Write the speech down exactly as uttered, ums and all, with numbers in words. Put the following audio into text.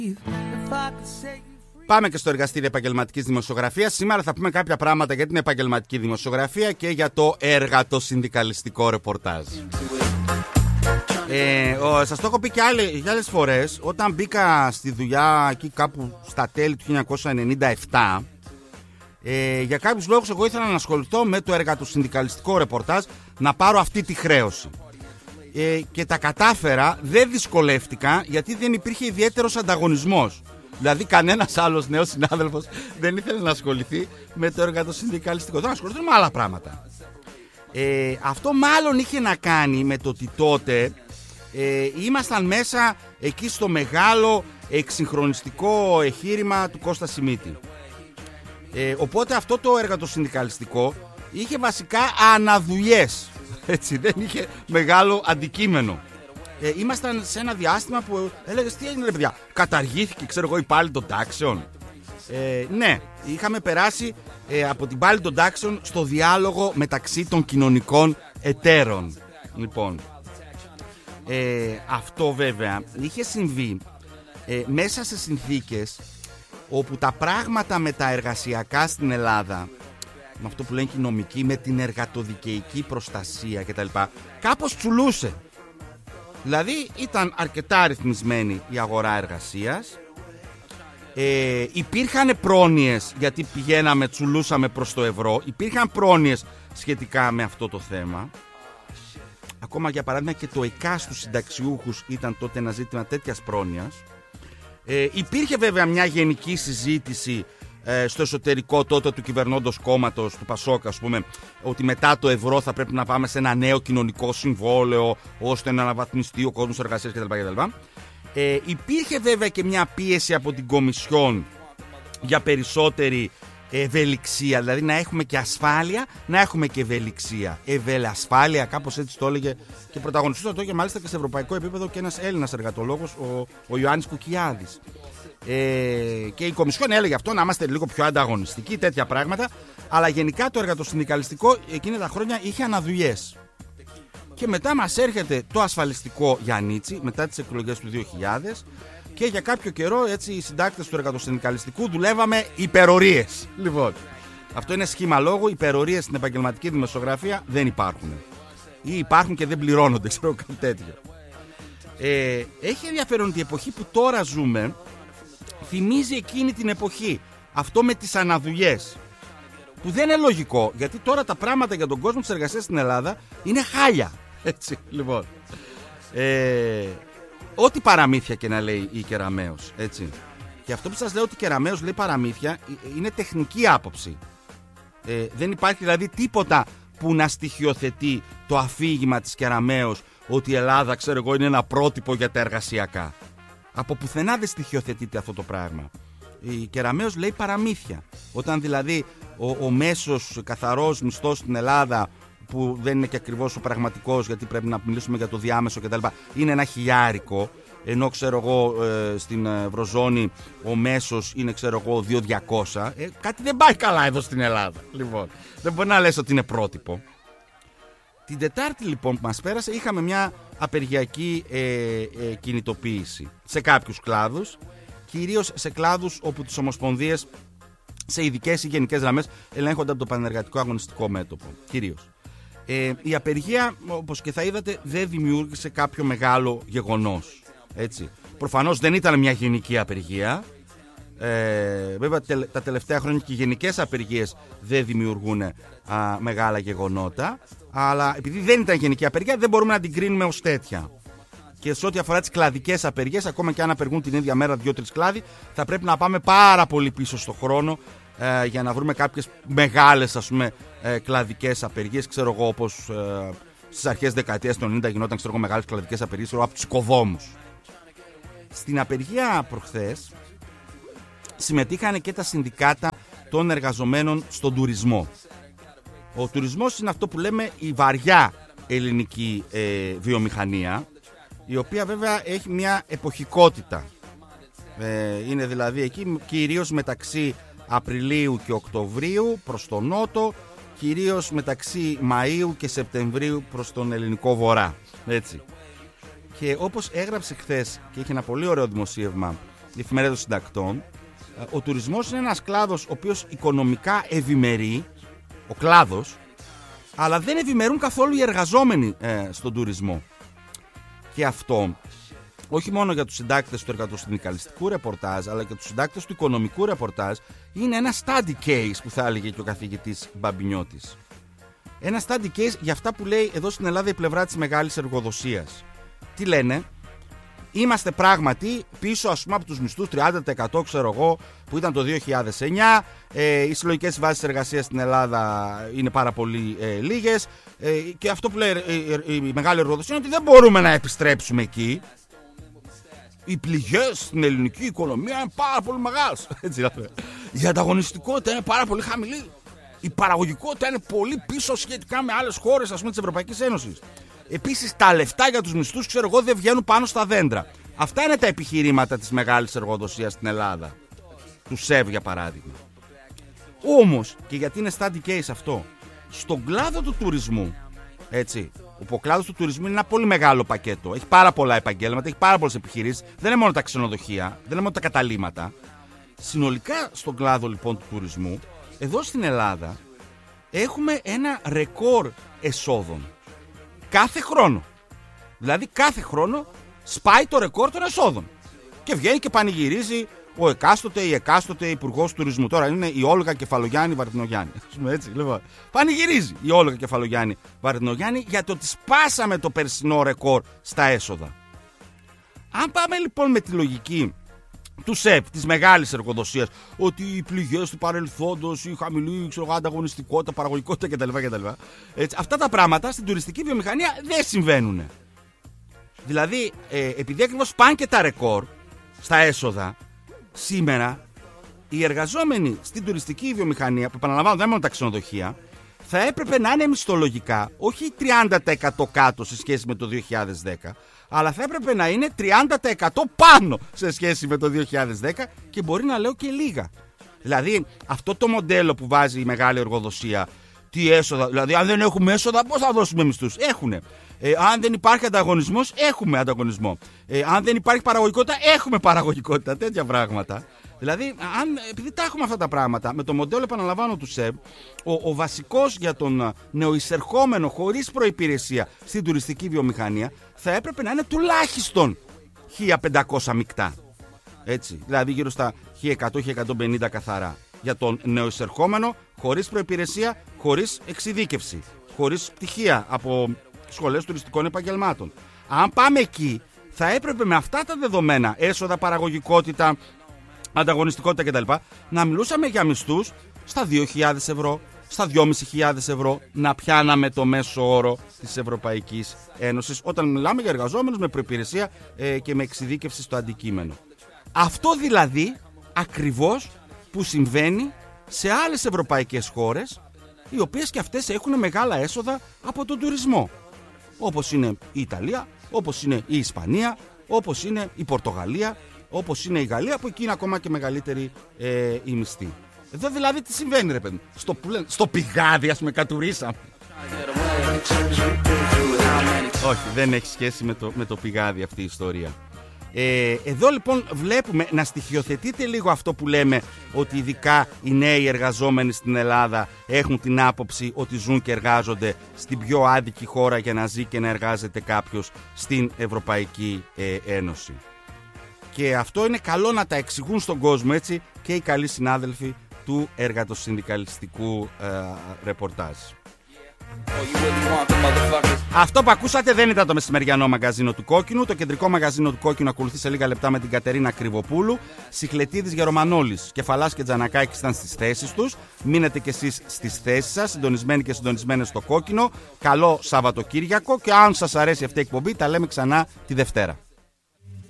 Πάμε και στο εργαστήριο επαγγελματικής δημοσιογραφίας. Σήμερα θα πούμε κάποια πράγματα για την επαγγελματική δημοσιογραφία και για το εργατοσυνδικαλιστικό ρεπορτάζ. Ε, ο, σας το έχω πει και άλλες, άλλες φορές. Όταν μπήκα στη δουλειά εκεί κάπου στα τέλη του χίλια εννιακόσια ενενήντα επτά, ε, για κάποιους λόγους εγώ ήθελα να ασχοληθώ με το εργατοσυνδικαλιστικό ρεπορτάζ, να πάρω αυτή τη χρέωση. Ε, και τα κατάφερα, δεν δυσκολεύτηκα, γιατί δεν υπήρχε ιδιαίτερος ανταγωνισμός. Δηλαδή κανένας άλλος νέος συνάδελφος δεν ήθελε να ασχοληθεί με το εργατοσυνδικαλιστικό. Δεν ασχοληθούν με άλλα πράγματα. Ε, αυτό μάλλον είχε να κάνει με το ότι τότε ε, ήμασταν μέσα εκεί στο μεγάλο εξυγχρονιστικό εγχείρημα του Κώστα Σιμίτη. Ε, οπότε αυτό το εργατοσυνδικαλιστικό είχε βασικά αναδουλειές. Έτσι, δεν είχε μεγάλο αντικείμενο. Ε, ήμασταν σε ένα διάστημα που έλεγες τι έγινε ρε παιδιά, καταργήθηκε ξέρω εγώ η πάλη των τάξεων. Ε, ναι, είχαμε περάσει ε, από την πάλη των τάξεων στο διάλογο μεταξύ των κοινωνικών εταίρων. Λοιπόν, ε, αυτό βέβαια είχε συμβεί ε, μέσα σε συνθήκες όπου τα πράγματα με τα εργασιακά στην Ελλάδα, με αυτό που λένε και οι νομικοί, με την εργατοδικαιική προστασία κτλ, κάπως τσουλούσε. Δηλαδή ήταν αρκετά ρυθμισμένη η αγορά εργασίας, ε, υπήρχαν πρόνοιες γιατί πηγαίναμε, τσουλούσαμε προς το ευρώ, υπήρχαν πρόνοιες σχετικά με αυτό το θέμα. Ακόμα για παράδειγμα και το ΕΚΑ στους συνταξιούχους ήταν τότε ένα ζήτημα τέτοιας πρόνοιας. Ε, υπήρχε βέβαια μια γενική συζήτηση ε, στο εσωτερικό τότε του κυβερνώντος κόμματος του Πασόκ, ας πούμε, ότι μετά το ευρώ θα πρέπει να πάμε σε ένα νέο κοινωνικό συμβόλαιο ώστε να αναβαθμιστεί ο κόσμος εργασίας κτλ. κτλ. Ε, υπήρχε βέβαια και μια πίεση από την Κομισιόν για περισσότερη ευελιξία, δηλαδή να έχουμε και ασφάλεια, να έχουμε και ευελιξία. Ευελασφάλεια, κάπως έτσι το έλεγε και πρωταγωνιστούσε το και μάλιστα και σε ευρωπαϊκό επίπεδο και ένας Έλληνας εργατολόγος, ο, ο Ιωάννης Κουκιάδης. Ε, και η Κομισιόν έλεγε αυτό, να είμαστε λίγο πιο ανταγωνιστικοί, τέτοια πράγματα. Αλλά γενικά το εργατοσυνδικαλιστικό εκείνα τα χρόνια είχε αναδουλειές. Και μετά μας έρχεται το ασφαλιστικό Γιαννίτσι, μετά τις εκλογές του δύο χιλιάδες. Και για κάποιο καιρό έτσι οι συντάκτες του εργατοσυνδικαλιστικού δουλεύαμε υπερορίες. Λοιπόν, αυτό είναι σχήμα λόγου. Υπερορίες στην επαγγελματική δημοσιογραφία δεν υπάρχουν. Ή υπάρχουν και δεν πληρώνονται, ξέρω κάτι τέτοιο. Ε, έχει ενδιαφέρον ότι η εποχή που τώρα ζούμε θυμίζει εκείνη την εποχή. Αυτό με τις αναδουλειές. Που δεν είναι λογικό, γιατί τώρα τα πράγματα για τον κόσμο της εργασίας στην Ελλάδα είναι χάλια. Έτσι, λοιπόν. Ε, ό,τι παραμύθια και να λέει η Κεραμέως, έτσι. Και αυτό που σας λέω ότι η Κεραμέως λέει παραμύθια είναι τεχνική άποψη. Ε, δεν υπάρχει δηλαδή τίποτα που να στοιχειοθετεί το αφήγημα της Κεραμέως ότι η Ελλάδα, ξέρω εγώ, είναι ένα πρότυπο για τα εργασιακά. Από πουθενά δεν στοιχειοθετείται αυτό το πράγμα. Η Κεραμέως λέει παραμύθια. Όταν δηλαδή ο, ο μέσος καθαρός μισθός στην Ελλάδα, που δεν είναι και ακριβώς ο πραγματικός, γιατί πρέπει να μιλήσουμε για το διάμεσο κτλ., είναι ένα χιλιάρικο, ενώ ξέρω εγώ ε, στην Ευρωζώνη ο μέσος είναι ξέρω εγώ δύο χιλιάδες διακόσια. Ε, κάτι δεν πάει καλά εδώ στην Ελλάδα. Λοιπόν, δεν μπορεί να λες ότι είναι πρότυπο. Την Τετάρτη λοιπόν που μας πέρασε είχαμε μια απεργιακή ε, ε, κινητοποίηση σε κάποιους κλάδους, κυρίως σε κλάδους όπου τις ομοσπονδίες σε ειδικές ή γενικές γραμμές ελέγχονται από το Πανεργατικό Αγωνιστικό Μέτωπο. Κυρίως. Ε, η απεργία, όπως και θα είδατε, δεν δημιούργησε κάποιο μεγάλο γεγονός. Έτσι. Προφανώς δεν ήταν μια γενική απεργία. Ε, βέβαια τα τελευταία χρόνια και οι γενικές απεργίες δεν δημιουργούν α, μεγάλα γεγονότα, αλλά επειδή δεν ήταν γενική απεργία δεν μπορούμε να την κρίνουμε ως τέτοια. Και σε ό,τι αφορά τις κλαδικές απεργίες, ακόμα και αν απεργούν την ίδια μέρα δύο-τρεις κλάδοι, θα πρέπει να πάμε πάρα πολύ πίσω στο χρόνο ε, για να βρούμε κάποιες μεγάλες, ας πούμε, ε, κλαδικές απεργίες. Ξέρω εγώ, όπως ε, στις αρχές δεκαετίας του ενενήντα γινόταν, ξέρω εγώ, μεγάλες κλαδικές απεργίες, ξέρω, από τους οικοδόμους. Στην απεργία προχθές συμμετείχαν και τα συνδικάτα των εργαζομένων στον τουρισμό. Ο τουρισμός είναι αυτό που λέμε η βαριά ελληνική ε, βιομηχανία, η οποία βέβαια έχει μια εποχικότητα. Ε, είναι δηλαδή εκεί κυρίως μεταξύ Απριλίου και Οκτωβρίου προς τον Νότο, κυρίως μεταξύ Μαΐου και Σεπτεμβρίου προς τον ελληνικό βορρά. Έτσι. Και όπως έγραψε χθες και είχε ένα πολύ ωραίο δημοσίευμα η εφημερίδα των συντακτών, ο τουρισμός είναι ένας κλάδος ο οποίος οικονομικά ευημερεί, ο κλάδος, αλλά δεν ευημερούν καθόλου οι εργαζόμενοι ε, στον τουρισμό. Και αυτό όχι μόνο για τους συντάκτες του εργατοσυνδικαλιστικού ρεπορτάζ, αλλά και τους συντάκτες του οικονομικού ρεπορτάζ, είναι ένα study case που θα έλεγε και ο καθηγητής Μπαμπινιώτης. Ένα study case για αυτά που λέει εδώ στην Ελλάδα η πλευρά της μεγάλης εργοδοσίας. Τι λένε? Είμαστε πράγματι πίσω, ας πούμε, από τους μισθούς τριάντα τοις εκατό, ξέρω εγώ, που ήταν το δύο χιλιάδες εννιά. Ε, οι συλλογικές συμβάσεις εργασίας στην Ελλάδα είναι πάρα πολύ ε, λίγες. Ε, και αυτό που λέει ε, ε, η μεγάλη εργοδοσία είναι ότι δεν μπορούμε να επιστρέψουμε εκεί. Οι πληγές στην ελληνική οικονομία είναι πάρα πολύ μεγάλες. Η ανταγωνιστικότητα είναι πάρα πολύ χαμηλή. Η παραγωγικότητα είναι πολύ πίσω σχετικά με άλλες χώρες, ας πούμε, της Ευρωπαϊκής Ένωσης. Επίσης, τα λεφτά για τους μισθούς, ξέρω εγώ, δεν βγαίνουν πάνω στα δέντρα. Αυτά είναι τα επιχειρήματα της μεγάλης εργοδοσίας στην Ελλάδα. Του ΣΕΒ, για παράδειγμα. Όμως, και γιατί είναι study case αυτό, στον κλάδο του τουρισμού, έτσι, όπου ο κλάδος του τουρισμού είναι ένα πολύ μεγάλο πακέτο. Έχει πάρα πολλά επαγγέλματα, έχει πάρα πολλές επιχειρήσεις. Δεν είναι μόνο τα ξενοδοχεία, δεν είναι μόνο τα καταλύματα. Συνολικά στον κλάδο λοιπόν του τουρισμού, εδώ στην Ελλάδα, έχουμε ένα ρεκόρ εσόδων. Κάθε χρόνο. Δηλαδή κάθε χρόνο σπάει το ρεκόρ των εσόδων. Και βγαίνει και πανηγυρίζει ο εκάστοτε ή εκάστοτε υπουργός τουρισμού. Τώρα είναι η Όλγα Κεφαλογιάννη Βαρδινογιάννη. Έτσι, λοιπόν. Πανηγυρίζει η Όλγα Κεφαλογιάννη Βαρδινογιάννη για το ότι σπάσαμε το περσινό ρεκόρ στα έσοδα. Αν πάμε λοιπόν με τη λογική του ΣΕΠ, της μεγάλης εργοδοσίας, ότι οι πληγές του παρελθόντος, η χαμηλή ξέρω, ανταγωνιστικότητα, παραγωγικότητα κτλ. κτλ. Έτσι, αυτά τα πράγματα στην τουριστική βιομηχανία δεν συμβαίνουν. Δηλαδή, ε, επειδή ακριβώς πάνε και τα ρεκόρ στα έσοδα, σήμερα οι εργαζόμενοι στην τουριστική βιομηχανία, που επαναλαμβάνω δεν είναι μόνο τα ξενοδοχεία, θα έπρεπε να είναι μισθολογικά όχι τριάντα τοις εκατό κάτω σε σχέση με το δύο χιλιάδες δέκα, αλλά θα έπρεπε να είναι τριάντα τοις εκατό πάνω σε σχέση με το δύο χιλιάδες δέκα και μπορεί να λέω και λίγα. Δηλαδή αυτό το μοντέλο που βάζει η μεγάλη εργοδοσία, τι έσοδα, δηλαδή αν δεν έχουμε έσοδα πώς θα δώσουμε μισθούς? Έχουνε. Ε, αν δεν υπάρχει ανταγωνισμός, έχουμε ανταγωνισμό. Ε, αν δεν υπάρχει παραγωγικότητα, έχουμε παραγωγικότητα. Τέτοια πράγματα. Δηλαδή, αν, επειδή τα έχουμε αυτά τα πράγματα, με το μοντέλο, επαναλαμβάνω, του ΣΕΒ, ο, ο βασικός για τον νεοεισερχόμενο χωρίς προϋπηρεσία στην τουριστική βιομηχανία θα έπρεπε να είναι τουλάχιστον χίλια πεντακόσια μεικτά. Έτσι, δηλαδή γύρω στα χίλια εκατό με χίλια εκατόν πενήντα καθαρά. Για τον νεοεισερχόμενο χωρίς προϋπηρεσία, χωρίς εξειδίκευση, χωρίς πτυχία από σχολές τουριστικών επαγγελμάτων. Αν πάμε εκεί, θα έπρεπε με αυτά τα δεδομένα, έσοδα, παραγωγικότητα, ανταγωνιστικότητα κτλ., να μιλούσαμε για μισθούς στα δύο χιλιάδες ευρώ, στα δυόμισι χιλιάδες ευρώ, να πιάναμε το μέσο όρο της Ευρωπαϊκής Ένωσης, όταν μιλάμε για εργαζόμενους με προϋπηρεσία ε, και με εξειδίκευση στο αντικείμενο. Αυτό δηλαδή ακριβώς που συμβαίνει σε άλλες ευρωπαϊκές χώρες, οι οποίες και αυτές έχουν μεγάλα έσοδα από τον τουρισμό. Όπως είναι η Ιταλία, όπως είναι η Ισπανία, όπως είναι η Πορτογαλία, όπως είναι η Γαλλία, που εκεί είναι ακόμα και μεγαλύτερη ε, η μισθή. Εδώ δηλαδή τι συμβαίνει, ρε παιδί? Στο, στο πηγάδι, ας με κατουρίσαμε. Όχι, δεν έχει σχέση με το, με το πηγάδι αυτή η ιστορία. Ε, εδώ λοιπόν βλέπουμε να στοιχειοθετείται λίγο αυτό που λέμε, ότι ειδικά οι νέοι εργαζόμενοι στην Ελλάδα έχουν την άποψη ότι ζουν και εργάζονται στην πιο άδικη χώρα για να ζει και να εργάζεται κάποιος στην Ευρωπαϊκή ε, Ένωση. Και αυτό είναι καλό να τα εξηγούν στον κόσμο, έτσι, και οι καλοί συνάδελφοι του εργατοσυνδικαλιστικού ε, ρεπορτάζ. Αυτό που ακούσατε δεν ήταν το μεσημεριανό μαγαζίνο του Κόκκινου. Το κεντρικό μαγαζίνο του Κόκκινου ακολουθεί σε λίγα λεπτά με την Κατερίνα Κρυβοπούλου. Σιχλετίδης, Γερομανόλης, Κεφαλάς και Τζανακάκης ήταν στις θέσεις τους. Μείνετε κι εσείς στις θέσεις σας, συντονισμένοι και συντονισμένες στο Κόκκινο. Καλό Σαββατοκύριακο, και αν σας αρέσει αυτή η εκπομπή, τα λέμε ξανά τη Δευτέρα.